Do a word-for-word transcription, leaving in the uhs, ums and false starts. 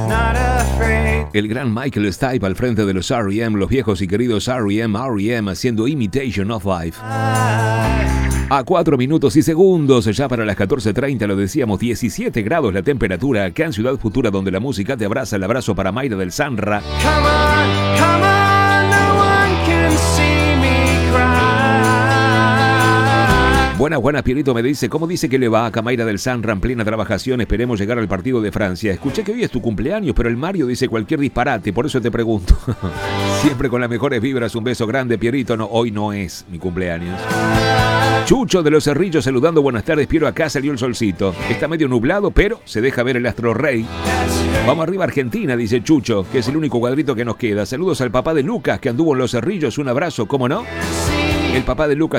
El gran Michael Stipe al frente de los R E M, los viejos y queridos R E M, R E M haciendo Imitation of Life. A cuatro minutos y segundos, ya para las catorce treinta, lo decíamos, diecisiete grados la temperatura acá en Ciudad Futura, donde la música te abraza. El abrazo para Mayra del Sanra. Come on, come on, no one can see me cry. Buenas, buenas, Pierito me dice, ¿cómo dice que le va a Camaira del Sanra en plena trabajación? Esperemos llegar al partido de Francia. Escuché que hoy es tu cumpleaños, pero el Mario dice cualquier disparate, por eso te pregunto. Siempre con las mejores vibras, un beso grande, Pierito. No, hoy no es mi cumpleaños. Chucho de los Cerrillos saludando, buenas tardes, Piero, acá salió el solcito. Está medio nublado, pero se deja ver el astro rey. Vamos arriba Argentina, dice Chucho, que es el único cuadrito que nos queda. Saludos al papá de Lucas, que anduvo en los Cerrillos, un abrazo, ¿cómo no? El papá de Lucas